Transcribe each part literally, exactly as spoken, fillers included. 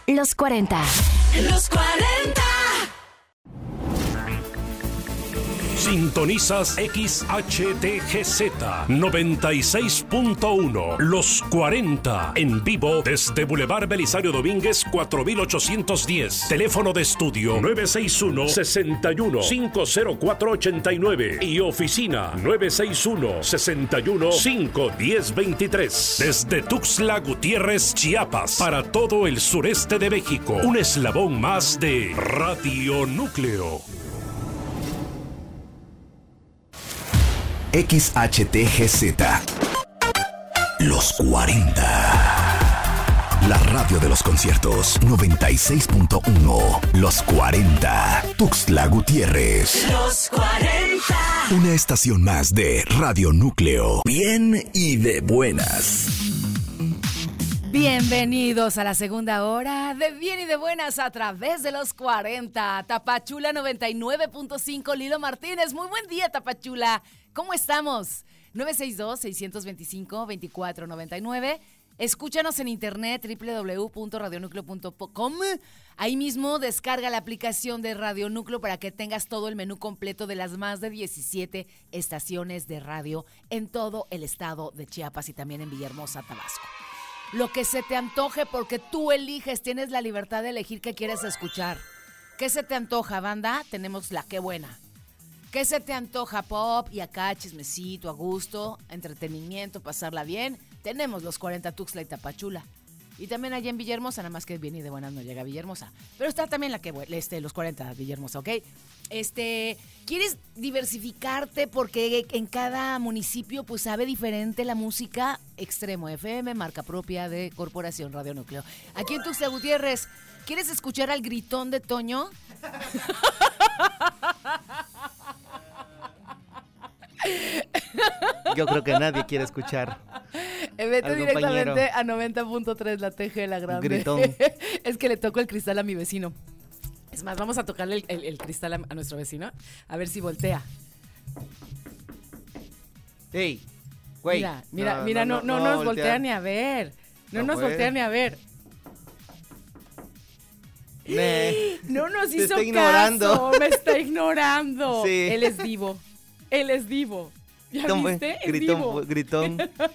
Los cuarenta. Los cuarenta. Sintonizas X H T G Z noventa y seis punto uno, Los cuarenta, en vivo desde Boulevard Belisario Domínguez cuatro mil ochocientos diez. Teléfono de estudio nueve seis uno, seis uno, cinco cero cuatro ocho nueve y oficina nueve seis uno, seis uno, cinco uno cero dos tres. Desde Tuxtla Gutiérrez, Chiapas, para todo el sureste de México. Un eslabón más de Radio Núcleo. X H T G Z Los cuarenta. La radio de los conciertos noventa y seis punto uno. Los cuarenta. Tuxtla Gutiérrez. Los cuarenta. Una estación más de Radio Núcleo. Bien y de buenas. Bienvenidos a la segunda hora de Bien y de Buenas a través de los cuarenta. Tapachula noventa y nueve punto cinco, Lilo Martínez. Muy buen día, Tapachula. ¿Cómo estamos? nueve seis dos, seis dos cinco, dos cuatro nueve nueve. Escúchanos en internet, doble u doble u doble u punto radio núcleo punto com. Ahí mismo descarga la aplicación de Radio Núcleo para que tengas todo el menú completo de las más de diecisiete estaciones de radio en todo el estado de Chiapas y también en Villahermosa, Tabasco. Lo que se te antoje, porque tú eliges, tienes la libertad de elegir qué quieres escuchar. ¿Qué se te antoja, banda? Tenemos la Qué Buena. ¿Qué se te antoja? Pop y acá chismecito, a gusto, entretenimiento, pasarla bien. Tenemos los cuarenta Tuxtla y Tapachula. Y también allá en Villahermosa, nada más que Bien y de Buenas no llega a Villahermosa. Pero está también la que este, los cuarenta Villahermosa, ¿ok? Este, ¿quieres diversificarte? Porque en cada municipio pues sabe diferente la música. Extremo F M, marca propia de Corporación Radio Núcleo. Aquí en Tuxtla Gutiérrez, ¿quieres escuchar al gritón de Toño? Yo creo que nadie quiere escuchar. Vete directamente compañero. A noventa punto tres, la T G, la grande. Gritón. Es que le toco el cristal a mi vecino. Es más, vamos a tocarle el, el, el cristal a, a nuestro vecino. A ver si voltea. Ey, güey. Mira, mira, no, mira, no, no, no, no nos voltea ni a ver. No, no nos voltea ni a ver. Me, no nos hizo está ignorando. Caso. Me está ignorando. Sí. Él es divo. Él es divo. ¿Ya Tom, viste? Es gritón, divo. Gritón.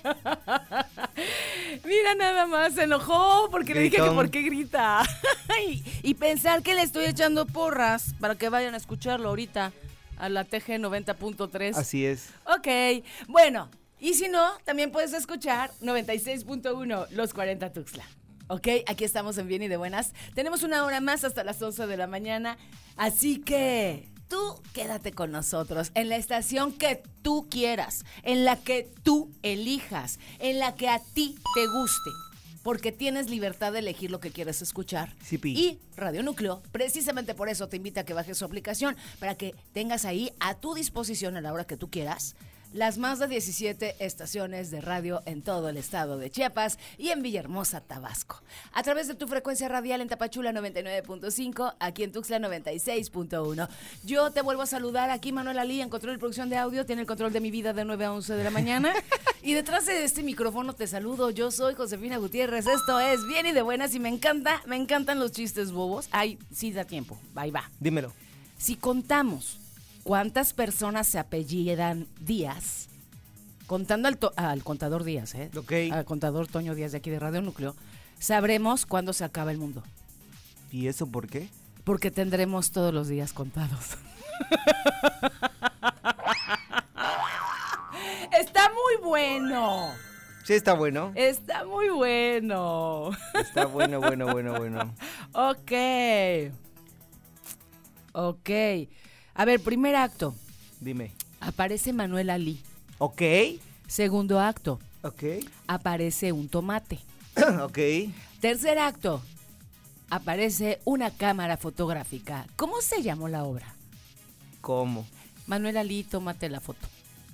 Mira nada más, se enojó porque gritón. Le dije que por qué grita. y, y pensar que le estoy echando porras para que vayan a escucharlo ahorita a la T G noventa punto tres. Así es. Ok, bueno, y si no, también puedes escuchar noventa y seis punto uno, Los cuarenta Tuxtla. Ok, aquí estamos en Bien y de Buenas. Tenemos una hora más hasta las once de la mañana, así que tú quédate con nosotros en la estación que tú quieras, en la que tú elijas, en la que a ti te guste, porque tienes libertad de elegir lo que quieres escuchar. Sí, pi. Y Radio Núcleo, precisamente por eso te invita a que bajes su aplicación, para que tengas ahí a tu disposición a la hora que tú quieras las más de diecisiete estaciones de radio en todo el estado de Chiapas y en Villahermosa, Tabasco. A través de tu frecuencia radial en Tapachula noventa y nueve punto cinco, aquí en Tuxtla noventa y seis punto uno. Yo te vuelvo a saludar aquí, Manuel Ali, en control de producción de audio, tiene el control de mi vida de nueve a once de la mañana. Y detrás de este micrófono te saludo, yo soy Josefina Gutiérrez, esto es Bien y de Buenas y me encanta, me encantan los chistes bobos. Ay, sí da tiempo, ahí va. Dímelo. Si contamos ¿cuántas personas se apellidan Díaz? Contando al, to- al contador Díaz, ¿eh? Okay. Al contador Toño Díaz de aquí de Radio Núcleo, sabremos cuándo se acaba el mundo. ¿Y eso por qué? Porque tendremos todos los días contados. Está muy bueno. Sí, está bueno. Está muy bueno. Está bueno, bueno, bueno, bueno. Ok. Ok. A ver, primer acto. Dime. Aparece Manuel Ali. Ok. Segundo acto. Ok. Aparece un tomate. Ok. Tercer acto. Aparece una cámara fotográfica. ¿Cómo se llamó la obra? ¿Cómo? Manuel Ali, tómate la foto.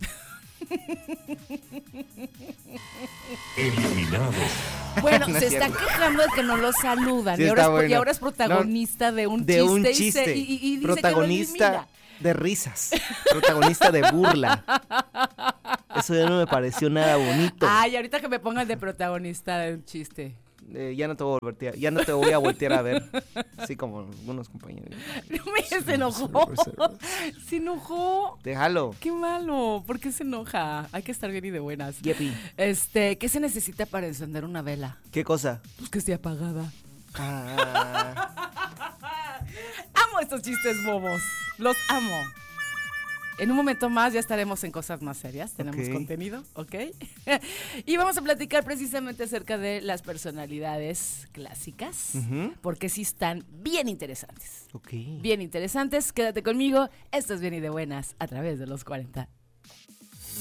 Eliminado. Bueno, No se es está cierto. quejando de que no lo saludan. Sí, y, ahora está es, bueno. y ahora es protagonista no, de un de chiste. un y chiste. se- Y, y- y dice protagonista que lo de risas. Protagonista de burla. Eso ya no me pareció nada bonito. Ay, ahorita que me pongan de protagonista de un chiste. eh, ya no te voy a voltear, ya no te voy a voltear a ver. Así como algunos compañeros. Mira, se enojó. Se enojó. Déjalo. Qué malo. ¿Por qué se enoja? Hay que estar bien y de buenas. Yepi. Este, ¿qué se necesita para encender una vela? ¿Qué cosa? Pues que esté apagada. Ah, Amo estos chistes bobos. Los amo. En un momento más ya estaremos en cosas más serias. Tenemos Ok. contenido, ¿ok? Y vamos a platicar precisamente acerca de las personalidades clásicas, Ujú. porque sí están bien interesantes. ok. Bien interesantes. Quédate conmigo. Esto es Bien y de Buenas a través de los cuarenta.